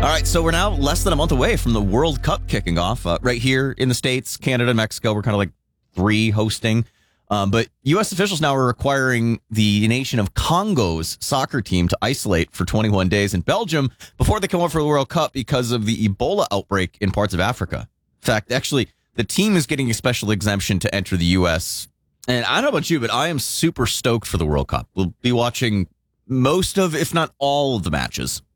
All right, so we're now less than a month away from the World Cup kicking off right here in the States, Canada, Mexico. We're kind of like three hosting. But U.S. officials now are requiring the nation of Congo's soccer team to isolate for 21 days in Belgium before they come over for the World Cup because of the Ebola outbreak in parts of Africa. In fact, actually, the team is getting a special exemption to enter the U.S. And I don't know about you, but I am super stoked for the World Cup. We'll be watching most of, if not all of the matches.